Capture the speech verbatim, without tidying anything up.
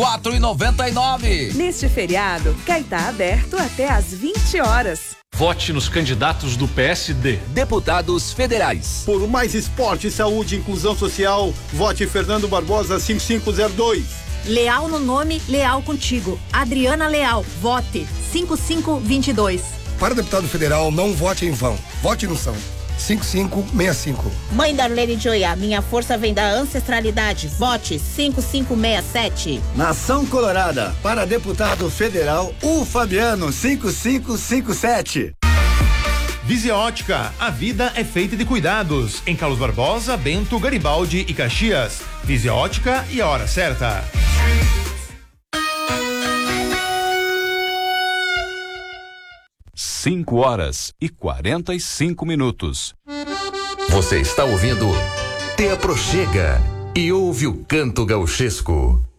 quatro e noventa e nove. Neste feriado, Caetá aberto até às vinte horas. Vote nos candidatos do P S D. Deputados federais. Por mais esporte, saúde e inclusão social, vote Fernando Barbosa cinco cinco zero dois. Leal no nome, leal contigo. Adriana Leal, vote cinco cinco dois dois. Para deputado federal, não vote em vão. Vote no São. cinco cinco seis cinco. Mãe Darlene Joia, minha força vem da ancestralidade. Vote cinco cinco seis sete. Nação Colorada, para deputado federal, o Fabiano cinco cinco cinco sete. Visia Ótica, a vida é feita de cuidados. Em Carlos Barbosa, Bento, Garibaldi e Caxias. Visia Ótica e a hora certa. Cinco horas e quarenta e cinco minutos. Você está ouvindo Te Aproxega e ouve o canto gauchesco.